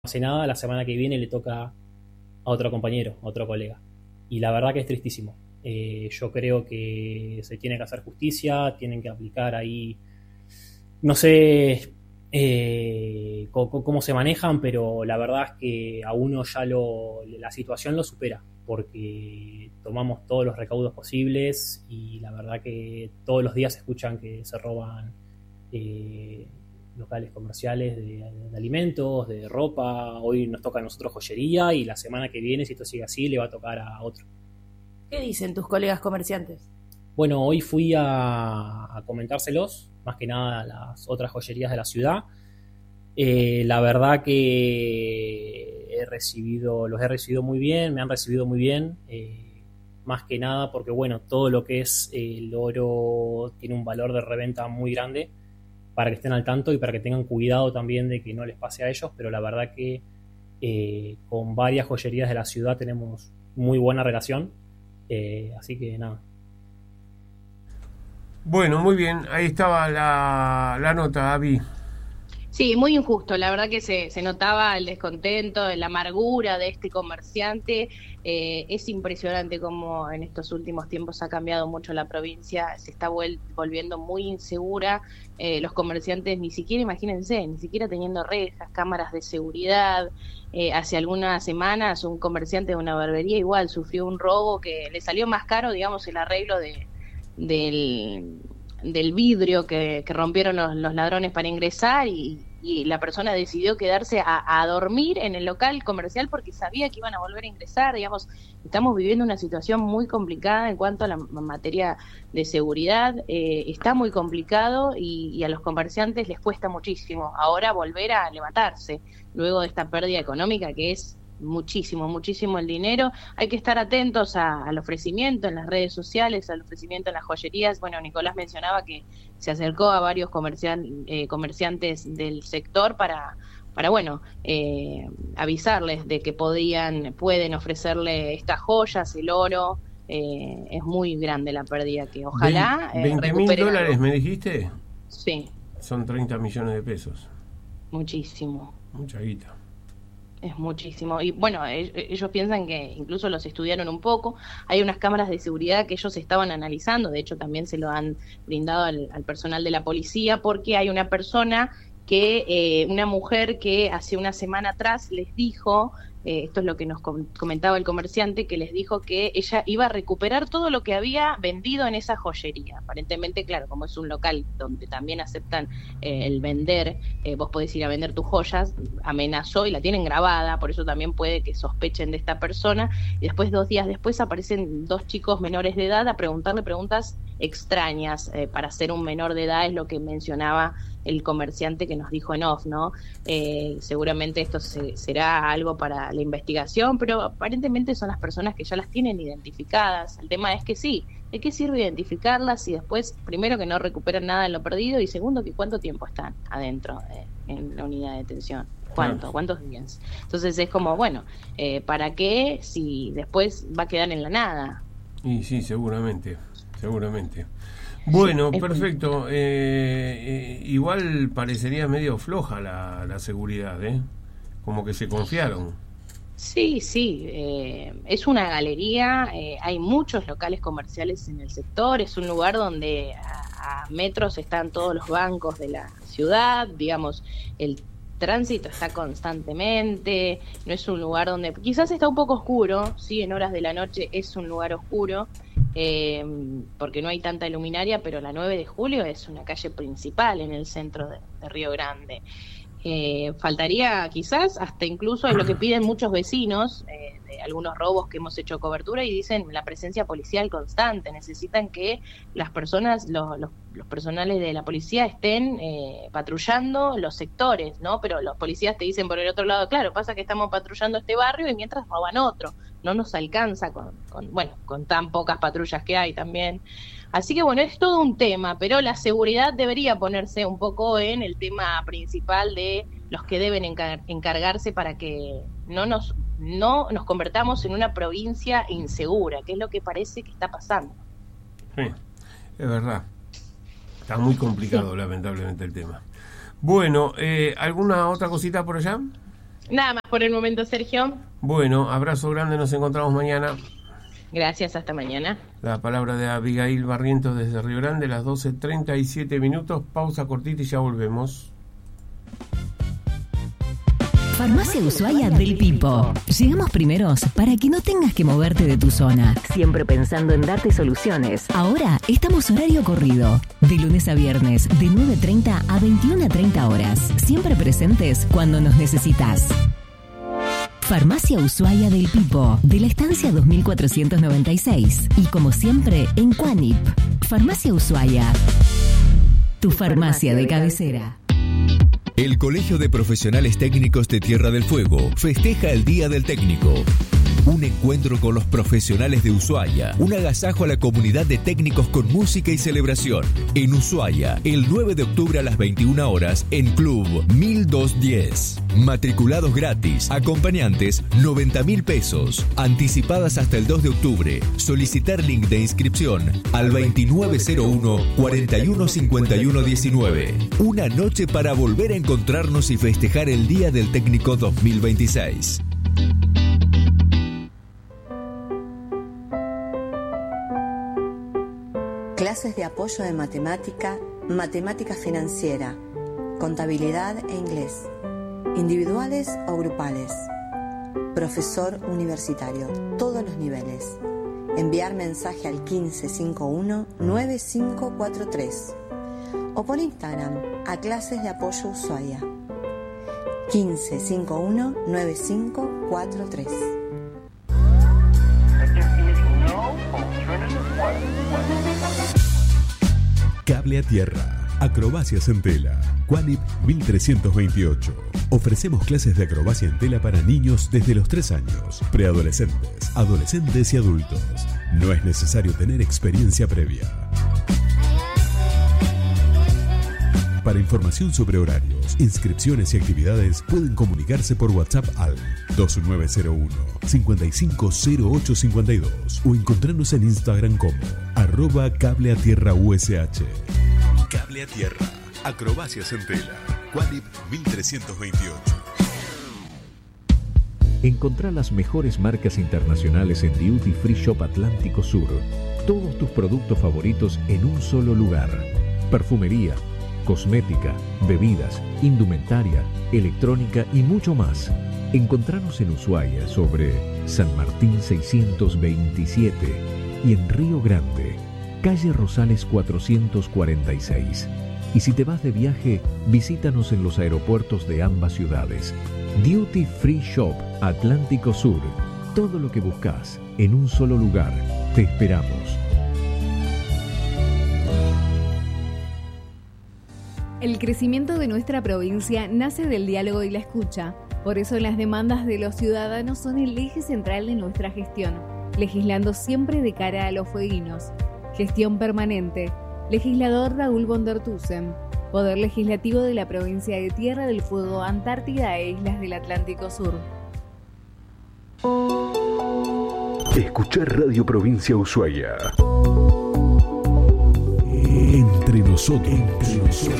hace nada, la semana que viene le toca a otro compañero, a otro colega. Y la verdad que es tristísimo. Yo creo que se tiene que hacer justicia, tienen que aplicar ahí, no sé cómo se manejan, pero la verdad es que a uno ya la situación lo supera, porque tomamos todos los recaudos posibles y la verdad que todos los días se escuchan que se roban eh, locales comerciales de alimentos, de ropa. Hoy nos toca a nosotros joyería y la semana que viene, si esto sigue así, le va a tocar a otro. ¿Qué dicen tus colegas comerciantes? Bueno, hoy fui a comentárselos, más que nada a las otras joyerías de la ciudad. La verdad que los he recibido muy bien, me han recibido muy bien, más que nada porque, bueno, todo lo que es el oro tiene un valor de reventa muy grande para que estén al tanto y para que tengan cuidado también de que no les pase a ellos, pero la verdad que con varias joyerías de la ciudad tenemos muy buena relación, así que nada. Bueno, muy bien, ahí estaba la nota, Avi. Sí, muy injusto. La verdad que se notaba el descontento, la amargura de este comerciante. Es impresionante cómo en estos últimos tiempos ha cambiado mucho la provincia, se está volviendo muy insegura. Los comerciantes ni siquiera, imagínense, ni siquiera teniendo rejas, cámaras de seguridad. Hace algunas semanas un comerciante de una barbería igual sufrió un robo que le salió más caro, digamos, el arreglo del, del vidrio que rompieron los ladrones para ingresar y la persona decidió quedarse a dormir en el local comercial porque sabía que iban a volver a ingresar. Digamos, estamos viviendo una situación muy complicada en cuanto a la materia de seguridad. Está muy complicado y a los comerciantes les cuesta muchísimo ahora volver a levantarse luego de esta pérdida económica que es muchísimo, muchísimo el dinero. Hay que estar atentos al ofrecimiento en las redes sociales, al ofrecimiento en las joyerías. Bueno, Nicolás mencionaba que se acercó a varios comerciantes del sector para bueno, avisarles de que pueden ofrecerle estas joyas, el oro. Es muy grande la pérdida que ojalá 20.000 recuperen dólares, algo. ¿me dijiste? Sí, Son 30 millones de pesos. muchísimo. Mucha guita. Es muchísimo. Y bueno, ellos piensan que incluso los estudiaron un poco. Hay unas cámaras de seguridad que ellos estaban analizando, de hecho también se lo han brindado al personal de la policía, porque hay una persona una mujer que hace una semana atrás les dijo, esto es lo que nos comentaba el comerciante, que les dijo que ella iba a recuperar todo lo que había vendido en esa joyería. Aparentemente, claro, como es un local donde también aceptan el vender, vos podés ir a vender tus joyas, amenazó y la tienen grabada, por eso también puede que sospechen de esta persona, y después 2 días después aparecen 2 chicos menores de edad a preguntarle preguntas extrañas, para ser un menor de edad, es lo que mencionaba el comerciante que nos dijo en off, ¿no? Seguramente esto será algo para la investigación, pero aparentemente son las personas que ya las tienen identificadas. El tema es que sí, ¿de qué sirve identificarlas y después, primero, que no recuperan nada de lo perdido y segundo, que cuánto tiempo están adentro en la unidad de detención? ¿Cuántos días? Entonces es como, bueno, ¿para qué si después va a quedar en la nada? Y sí, seguramente. Bueno, Sí, perfecto. Igual parecería medio floja la seguridad, ¿eh? Como que se confiaron. sí, es una galería, hay muchos locales comerciales en el sector, es un lugar donde a metros están todos los bancos de la ciudad, digamos, el tránsito está constantemente, no es un lugar donde quizás está un poco oscuro, sí, en horas de la noche es un lugar oscuro, porque no hay tanta luminaria, pero la 9 de julio es una calle principal en el centro de Río Grande. Faltaría quizás, hasta incluso es lo que piden muchos vecinos, de algunos robos que hemos hecho cobertura y dicen la presencia policial constante, necesitan que las personas, los personales de la policía estén patrullando los sectores, ¿no? Pero los policías te dicen por el otro lado, claro, pasa que estamos patrullando este barrio y mientras roban otro, no nos alcanza con tan pocas patrullas que hay también. Así que bueno, es todo un tema, pero la seguridad debería ponerse un poco en el tema principal de los que deben encargarse para que no nos convertamos en una provincia insegura, que es lo que parece que está pasando. Sí, es verdad. Está muy complicado, Sí. lamentablemente, el tema. Bueno, ¿alguna otra cosita por allá? Nada más por el momento, Sergio. Bueno, abrazo grande, nos encontramos mañana. Gracias, hasta mañana. La palabra de Abigail Barrientos desde Río Grande, las 12:37. Pausa cortita y ya volvemos. Farmacia Ushuaia del Pipo. Llegamos primeros para que no tengas que moverte de tu zona. Siempre pensando en darte soluciones. Ahora estamos horario corrido. De lunes a viernes, de 9:30 a 21:30 horas. Siempre presentes cuando nos necesitas. Farmacia Ushuaia del Pipo, de la estancia 2496. Y como siempre, en Cuanip. Farmacia Ushuaia. Tu farmacia de cabecera. El Colegio de Profesionales Técnicos de Tierra del Fuego festeja el Día del Técnico. Un encuentro con los profesionales de Ushuaia, un agasajo a la comunidad de técnicos con música y celebración. En Ushuaia, el 9 de octubre a las 21 horas en Club 1210. Matriculados gratis, acompañantes 90.000 pesos, anticipadas hasta el 2 de octubre. Solicitar link de inscripción al 2901-415119. Una noche para volver a encontrarnos y festejar el Día del Técnico 2026. Clases de apoyo de matemática, matemática financiera, contabilidad e inglés, individuales o grupales. Profesor universitario, todos los niveles. Enviar mensaje al 1551-9543 o por Instagram a Clases de Apoyo Ushuaia. 1551-9543. Cable a tierra, acrobacias en tela, Cuanip 1328. Ofrecemos clases de acrobacia en tela para niños desde los 3 años, preadolescentes, adolescentes y adultos. No es necesario tener experiencia previa. Para información sobre horarios, inscripciones y actividades, pueden comunicarse por WhatsApp al 2901-550852 o encontrarnos en Instagram como @cableatierraush. Cable a tierra, acrobacias en tela, Cuanip 1328. Encontrá las mejores marcas internacionales en Duty Free Shop Atlántico Sur. Todos tus productos favoritos en un solo lugar. Perfumería, cosmética, bebidas, indumentaria, electrónica y mucho más. Encontranos en Ushuaia sobre San Martín 627 y en Río Grande, calle Rosales 446. Y si te vas de viaje, visítanos en los aeropuertos de ambas ciudades. Duty Free Shop Atlántico Sur. Todo lo que buscas en un solo lugar. Te esperamos. El crecimiento de nuestra provincia nace del diálogo y la escucha. Por eso las demandas de los ciudadanos son el eje central de nuestra gestión, legislando siempre de cara a los fueguinos. Gestión permanente. Legislador Raúl Bondertusen. Poder Legislativo de la Provincia de Tierra del Fuego, Antártida e Islas del Atlántico Sur. Escuchar Radio Provincia Ushuaia. Entre nosotros.